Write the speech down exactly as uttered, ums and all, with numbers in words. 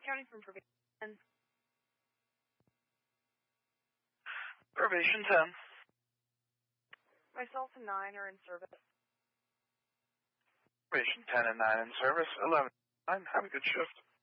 counting from probation. Probation ten. Myself and nine are in service. Probation ten and nine in service. eleven nine. Have a good shift.